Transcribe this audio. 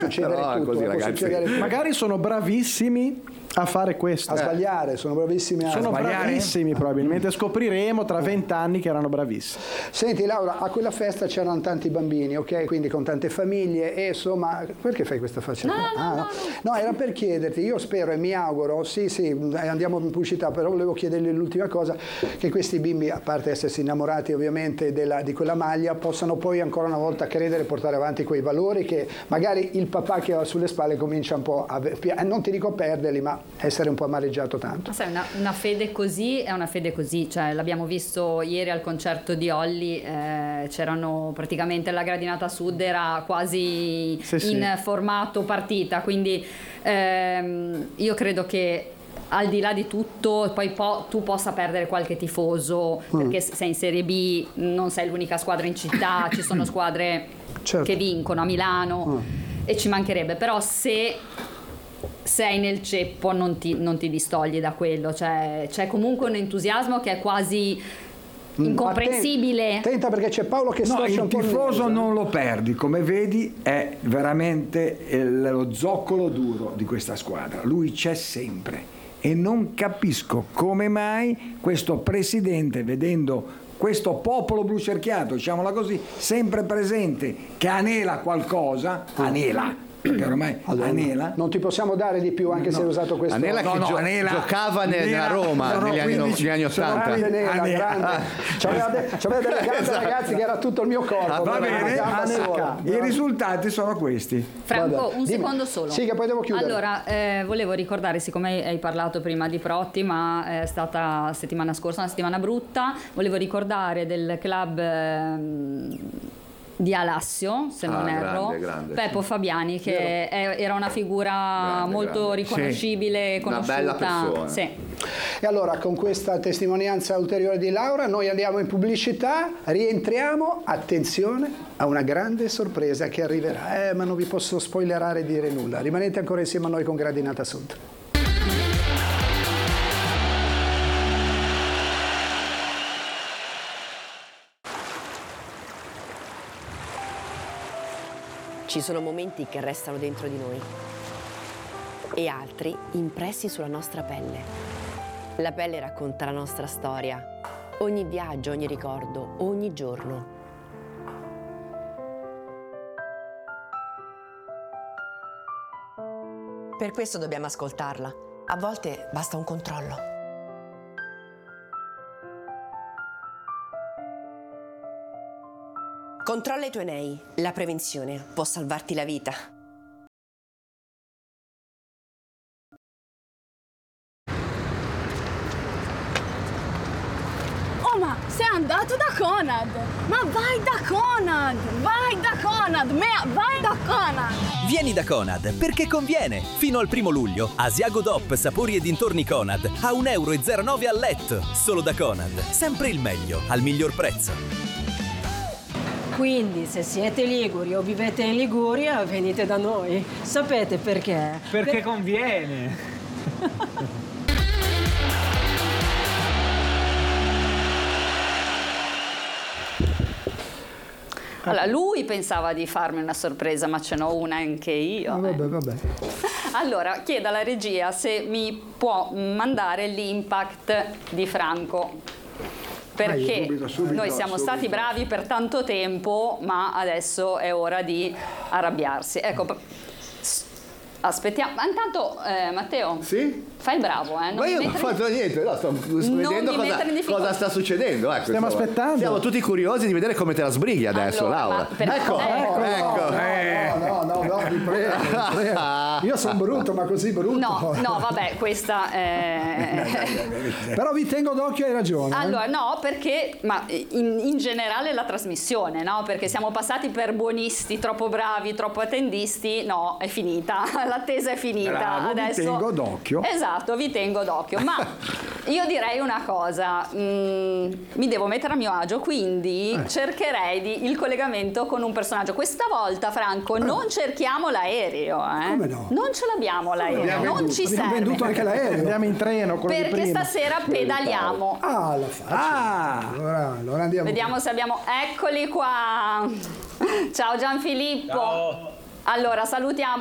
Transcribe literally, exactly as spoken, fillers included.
succedere no, tutto, così, può ragazzi. succedere tutto. Magari sono bravissimi a fare questo. A sbagliare, sono bravissimi a Sono sbagliare. bravissimi, probabilmente scopriremo tra vent'anni che erano bravissimi. Senti Laura, a quella festa c'erano tanti bambini, ok? Quindi con tante famiglie e insomma, perché fai questa faccia? No, no, ah, no, no. no, era per chiederti, io spero e mi auguro, sì sì, andiamo in pubblicità, però volevo chiedergli l'ultima cosa, che questi bimbi, a parte essersi innamorati ovviamente della, di quella maglia, possano poi ancora una volta credere e portare avanti quei valori che magari il papà che ha sulle spalle comincia un po' a, non ti dico perderli, ma essere un po' amareggiato tanto. Ma sai, una, una fede così è una fede così, cioè l'abbiamo visto ieri al concerto di Olly, eh, c'erano praticamente la gradinata sud era quasi Sì, in sì. formato partita, quindi ehm, io credo che al di là di tutto poi po- tu possa perdere qualche tifoso Mm. perché sei in Serie B, non sei l'unica squadra in città, ci sono squadre Certo. che vincono a Milano Mm. e ci mancherebbe, però se sei nel ceppo non ti, non ti distogli da quello, cioè c'è comunque un entusiasmo che è quasi incomprensibile. Attenta perché c'è Paolo che No, storce il un po' il tifoso naso. non lo perdi, come vedi è veramente il- lo zoccolo duro di questa squadra, lui c'è sempre e non capisco come mai questo presidente, vedendo questo popolo blu cerchiato, diciamola così, sempre presente, che anela qualcosa, anela, perché ormai Allora, anela. non ti possiamo dare di più anche No. se hai usato questo. Anela No, che no, gio- Anela- giocava ne- nella Anela- Roma no, no, negli anni, quindici negli anni sono ottanta. anni- Anela, Anela. grande. C'aveva, de- c'aveva delle gambe, Esatto. ragazzi, che era tutto il mio corpo. Ah, va era una bene, gamba Anela. sola. I risultati sono questi. Franco, Vabbè, un dimmi. secondo solo. Sì, che poi devo chiudere. Allora, eh, volevo ricordare, siccome hai parlato prima di Protti, ma è stata settimana scorsa una settimana brutta, volevo ricordare del club ehm, di Alassio, se non Ah, erro, grande, grande, Peppo sì. Fabiani, che è- era una figura Grande, molto grande. riconoscibile e Una conosciuta. bella persona. Sì. E allora, con questa testimonianza ulteriore di Laura, noi andiamo in pubblicità, rientriamo, attenzione, a una grande sorpresa che arriverà. Eh, ma non vi posso spoilerare e dire nulla. Rimanete ancora insieme a noi con Gradinata Sud. Ci sono momenti che restano dentro di noi e altri impressi sulla nostra pelle. La pelle racconta la nostra storia, ogni viaggio, ogni ricordo, ogni giorno. Per questo dobbiamo ascoltarla. A volte basta un controllo. Controlla i tuoi nei. La prevenzione può salvarti la vita. Oh, ma sei andato da Conad! Ma vai da Conad! Vai da Conad! Mea, vai da Conad! Vieni da Conad perché conviene. Fino al primo luglio, Asiago D O P sapori e dintorni Conad a un euro e zero nove al letto. Solo da Conad. Sempre il meglio, al miglior prezzo. Quindi se siete liguri o vivete in Liguria, venite da noi. Sapete perché? Perché Per- conviene. Allora, lui pensava di farmi una sorpresa, ma ce n'ho una anche io. Ah, eh. vabbè, vabbè. Allora, chiedo alla regia se mi può mandare l'impact di Franco. Perché Vai, subito, subito, noi siamo subito. stati bravi per tanto tempo, ma adesso è ora di arrabbiarsi. Ecco, p- s- aspettiamo. Ma intanto, eh, Matteo, Sì? fai il bravo, eh? Non Ma mi io non ho mettere in- fatto niente, no, sto vedendo mi cosa, mettere in difficoltà. cosa sta succedendo. Ecco, Stiamo insomma. aspettando. Siamo tutti curiosi di vedere come te la sbrighi adesso, Allora, Laura. ma per- Ecco, ecco. ecco. No, no, no, no, vi prego, vi prego. Io sono brutto, ma così brutto. No, no, vabbè, questa è... Però vi tengo d'occhio, hai ragione. eh. Allora, no, perché, ma in, in generale la trasmissione, no? Perché siamo passati per buonisti, troppo bravi, troppo attendisti, no, è finita, l'attesa è finita. Bravo, vi Adesso... tengo d'occhio. Esatto, vi tengo d'occhio, ma io direi una cosa, mm, mi devo mettere a mio agio, quindi Eh. cercherei di, il collegamento con un personaggio. Questa volta, Franco, non cerchiamo l'aereo, eh? Come no? Non ce l'abbiamo l'aereo, Abbiamo non venduto- ci abbiamo serve. venduto anche l'aereo. Andiamo in treno, quello di Perché prima. stasera pedaliamo. Ah, la faccio. Ah, Allora, allora andiamo. Vediamo se abbiamo. Eccoli qua. Ciao Gianfilippo. Ciao. Allora, salutiamo